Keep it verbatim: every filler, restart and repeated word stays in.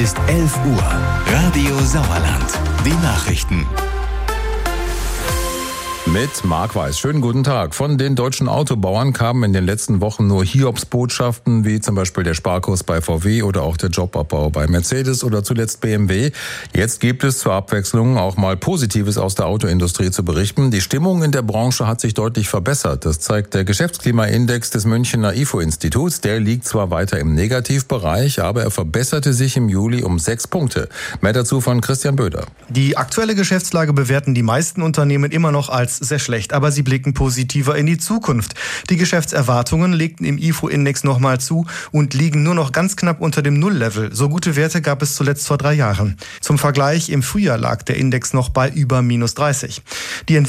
Ist elf Uhr. Radio Sauerland. Die Nachrichten. Mit Marc Weiß. Schönen guten Tag. Von den deutschen Autobauern kamen in den letzten Wochen nur Hiobsbotschaften, wie zum Beispiel der Sparkurs bei V W oder auch der Jobabbau bei Mercedes oder zuletzt B M W. Jetzt gibt es zur Abwechslung auch mal Positives aus der Autoindustrie zu berichten. Die Stimmung in der Branche hat sich deutlich verbessert. Das zeigt der Geschäftsklimaindex des Münchner I F O-Instituts. Der liegt zwar weiter im Negativbereich, aber er verbesserte sich im Juli um sechs Punkte. Mehr dazu von Christian Böder. Die aktuelle Geschäftslage bewerten die meisten Unternehmen immer noch als sehr schlecht, aber sie blicken positiver in die Zukunft. Die Geschäftserwartungen legten im I F O-Index nochmal zu und liegen nur noch ganz knapp unter dem Nulllevel. So gute Werte gab es zuletzt vor drei Jahren. Zum Vergleich, im Frühjahr lag der Index noch bei über minus dreißig. Die